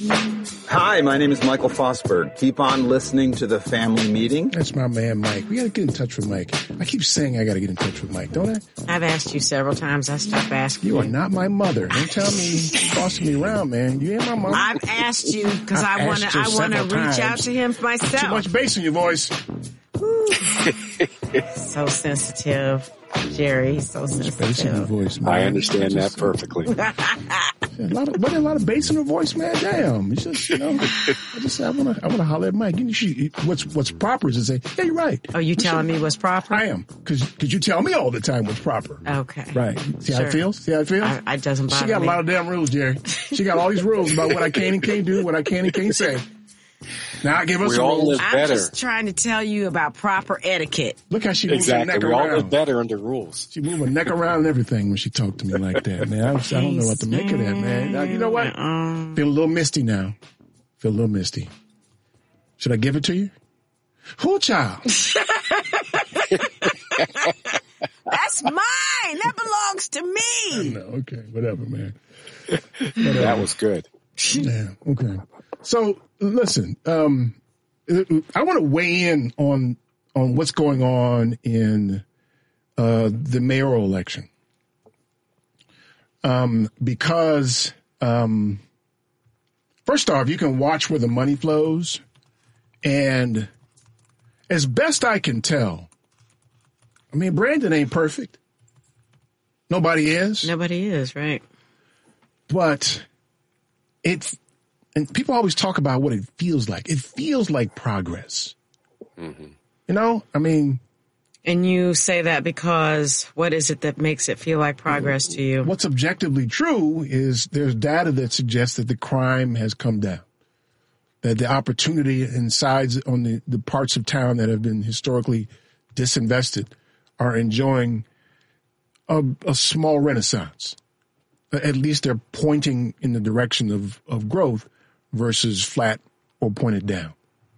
Hi, my name is Michael Fosberg. Keep on listening to The Family Meeting. That's my man, Mike. We got to get in touch with Mike. I keep saying I got to get in touch with Mike, don't I? I've asked you several times. I stopped asking you. You are not my mother. Don't tell me bossing me around, man. You ain't my mother. I've asked you because I want to reach out to him myself. Too much bass in your voice. So sensitive. Jerry, so sensitive. Bass in your voice, man. I understand that perfectly. A lot of bass in her voice, man. Damn. It's just, I want to holler at Mike. What's proper is to say, yeah, you're right. Oh, you telling me what's proper? I am. Because you tell me all the time what's proper. Okay. Right. See how it feels? It doesn't bother me. She got a lot of damn rules, Jerry. She got all these rules about what I can and can't do, what I can and can't say. Now give us a rules. I'm just trying to tell you about proper etiquette. Look how she moves her neck around. We all live better under rules. She moves her neck around and everything when she talked to me like that, man. I don't know what to make of that, man. Now, you know what? Feel a little misty now. Feel a little misty. Should I give it to you? Who, child? That's mine. That belongs to me. No, okay, whatever, man. That was good. Yeah, okay. So listen, I want to weigh in on what's going on in the mayoral election, because first off, you can watch where the money flows, and as best I can tell, I mean, Brandon ain't perfect. Nobody is. Nobody is, right? But and people always talk about what it feels like. It feels like progress. Mm-hmm. You know, I mean. And you say that because what is it that makes it feel like progress to you? What's objectively true is there's data that suggests that the crime has come down, that the opportunity inside on the parts of town that have been historically disinvested are enjoying a small renaissance. At least they're pointing in the direction of growth versus flat or pointed down.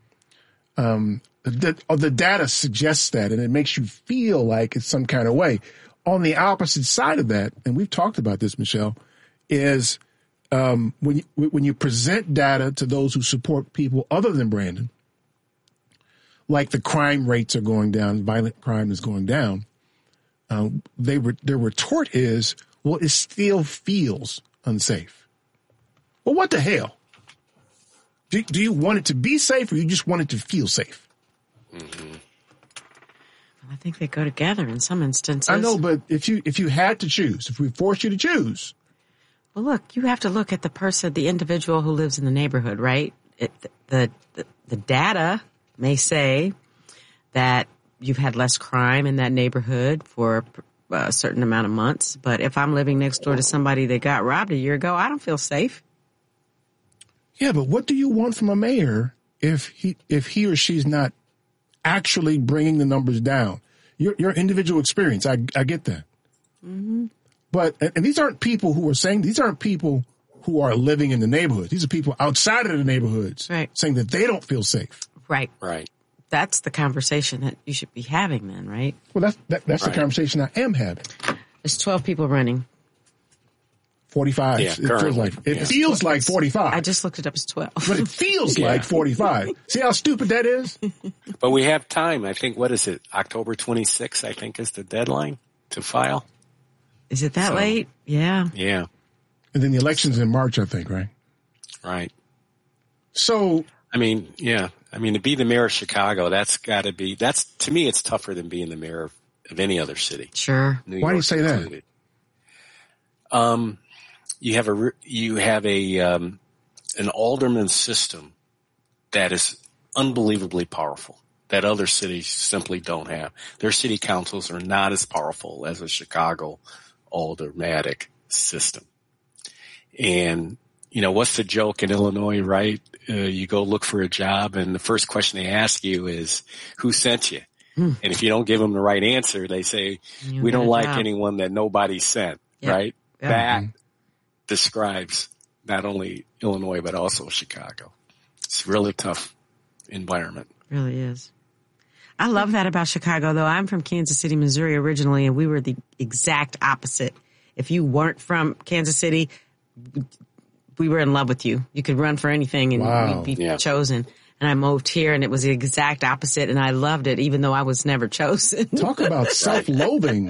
The data suggests that, and it makes you feel like it's some kind of way. On the opposite side of that, and we've talked about this, Michelle, is when you present data to those who support people other than Brandon, like the crime rates are going down, violent crime is going down, their retort is, well, it still feels unsafe. Well, what the hell? Do you want it to be safe, or you just want it to feel safe? Mm-hmm. I think they go together in some instances. I know, but if you had to choose, if we forced you to choose. Well, look, you have to look at the person, the individual who lives in the neighborhood, right? The data may say that you've had less crime in that neighborhood for a certain amount of months. But if I'm living next door to somebody that got robbed a year ago, I don't feel safe. Yeah, but what do you want from a mayor if he or she's not actually bringing the numbers down? Your individual experience, I get that. Mm-hmm. But and these aren't people who are saying, these aren't people who are living in the neighborhood. These are people outside of the neighborhoods, right, saying that they don't feel safe. Right. Right. That's the conversation that you should be having then, right? Well, that's right. The conversation I am having. There's 12 people running. 45. Yeah, it feels like 45. I just looked it up as 12. But it feels like 45. See how stupid that is? But we have time. I think, what is it? October 26th, I think, is the deadline to file. Is it that late? Yeah. Yeah. And then the election's in March, I think, right? Right. So. I mean, yeah. I mean, to be the mayor of Chicago, to me, it's tougher than being the mayor of any other city. Sure. Why do you say that? You have an alderman system that is unbelievably powerful that other cities simply don't have. Their city councils are not as powerful as a Chicago aldermanic system. And, you know, what's the joke in Illinois, right? You go look for a job and the first question they ask you is, who sent you? And if you don't give them the right answer, they say, we don't like anyone that nobody sent, right? Yeah. That describes not only Illinois, but also Chicago. It's a really tough environment. It really is. I love that about Chicago, though. I'm from Kansas City, Missouri originally, and we were the exact opposite. If you weren't from Kansas City, we were in love with you. You could run for anything and we'd be chosen. And I moved here and it was the exact opposite and I loved it even though I was never chosen. Talk about self-loathing.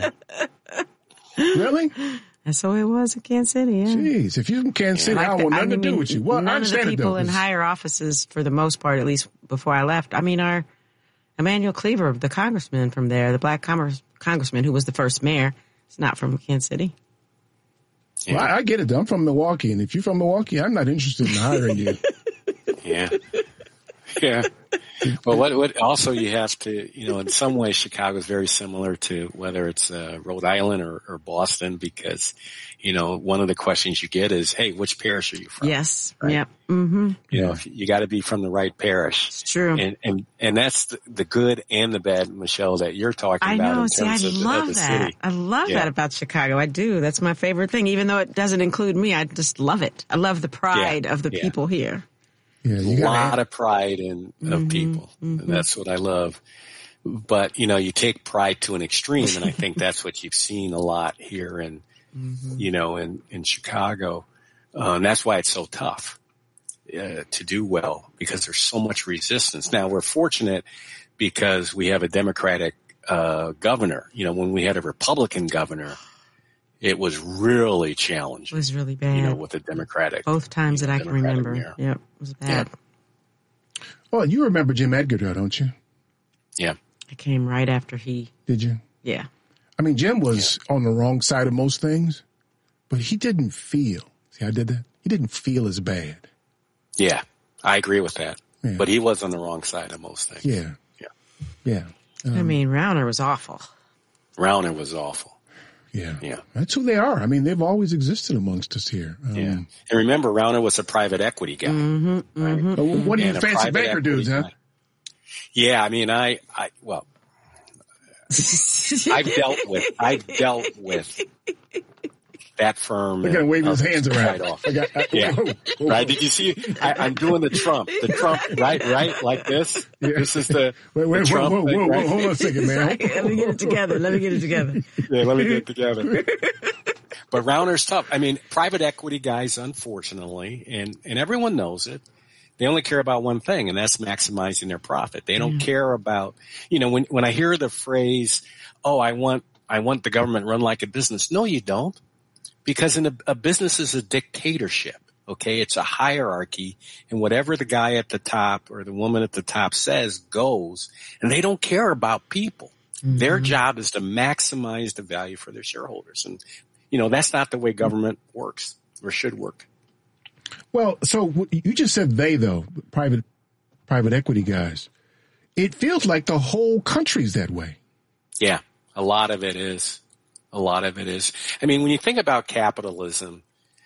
Really? That's the way it was in Kansas City, yeah. Jeez, if you're in Kansas City, I want nothing to do with you. Well, none of the people in higher offices, for the most part, at least before I left. I mean, our Emmanuel Cleaver, the congressman from there, the black congressman who was the first mayor, is not from Kansas City. Yeah. Well, I get it, though. I'm from Milwaukee, and if you're from Milwaukee, I'm not interested in hiring you. Yeah. Yeah. Well, what also you have to, in some ways Chicago is very similar to whether it's Rhode Island or Boston because, one of the questions you get is, hey, which parish are you from? Yes. Right? Yep. Mm-hmm. You got to be from the right parish. It's true. And that's the good and the bad, Michelle, that you're talking about. I know. In See, I terms love of the that. city. I love that about Chicago. I do. That's my favorite thing. Even though it doesn't include me, I just love it. I love the pride of the people here. Yeah, a lot of pride of people. And that's what I love. But, you take pride to an extreme, and I think that's what you've seen a lot here in, in Chicago. And that's why it's so tough to do well, because there's so much resistance. Now, we're fortunate because we have a Democratic governor. When we had a Republican governor, it was really challenging. It was really bad. With the Democratic. Both times that I can remember. Mayor. Yep, it was bad. Yeah. Oh, you remember Jim Edgar, though, don't you? Yeah. I came right after he. Did you? Yeah. I mean, Jim was on the wrong side of most things, but he didn't feel. See, I did that? He didn't feel as bad. Yeah, I agree with that. Yeah. But he was on the wrong side of most things. Yeah. Yeah. I mean, Rauner was awful. Rauner was awful. Yeah. That's who they are. I mean, they've always existed amongst us here. And remember, Rauner was a private equity guy. Right? What do you fancy banker dudes, huh? Guy. Yeah, I mean, I've dealt with that firm. They're going to wave his hands around. Right. Did you see? I'm doing the Trump, right? Like this. Yeah. This is the Trump whoa, thing, right? Hold on a second, man. Let me get it together. Yeah, let me get it together. But Rauner's tough. I mean, private equity guys, unfortunately, and everyone knows it. They only care about one thing, and that's maximizing their profit. They don't care about, when I hear the phrase, "Oh, I want the government run like a business." No, you don't. Because a business is a dictatorship, okay? It's a hierarchy, and whatever the guy at the top or the woman at the top says goes, and they don't care about people. Mm-hmm. Their job is to maximize the value for their shareholders. And, that's not the way government works or should work. Well, so you just said they, though, private equity guys. It feels like the whole country's that way. Yeah, a lot of it is. I mean, when you think about capitalism,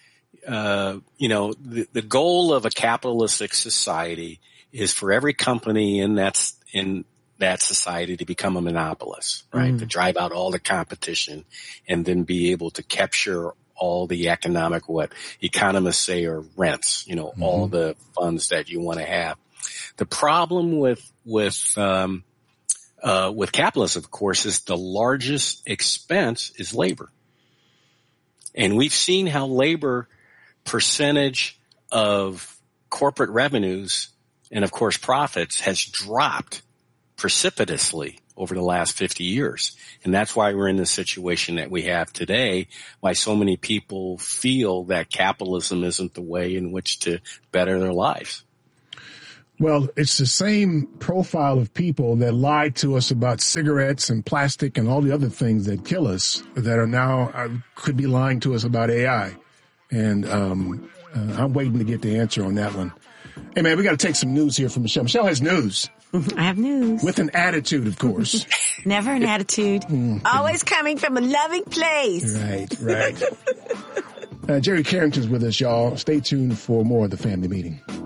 the goal of a capitalistic society is for every company in that society to become a monopolist, right? To drive out all the competition and then be able to capture all the economic, what economists say are rents, all the funds that you want to have. The problem with capitalism, of course, is the largest expense is labor. And we've seen how labor percentage of corporate revenues and, of course, profits has dropped precipitously over the last 50 years. And that's why we're in the situation that we have today, why so many people feel that capitalism isn't the way in which to better their lives. Well, it's the same profile of people that lied to us about cigarettes and plastic and all the other things that kill us that are now could be lying to us about AI. And I'm waiting to get the answer on that one. Hey, man, we got to take some news here from Michelle. Michelle has news. I have news. With an attitude, of course. Never an attitude. Always coming from a loving place. Right. Jerry Carrington's with us, y'all. Stay tuned for more of the Family Meeting.